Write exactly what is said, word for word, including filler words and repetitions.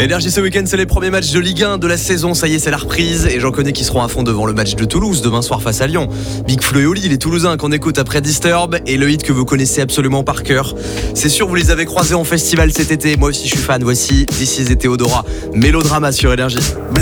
Énergie ce week-end, c'est les premiers matchs de Ligue un de la saison. Ça y est, c'est la reprise. Et j'en connais qui seront à fond devant le match de Toulouse demain soir face à Lyon. Big Flo et Oli, les Toulousains qu'on écoute après Disturb. Et le hit que vous connaissez absolument par cœur. C'est sûr, vous les avez croisés en festival cet été. Moi aussi, je suis fan. Voici This Is et Théodora. Mélodrama sur Énergie.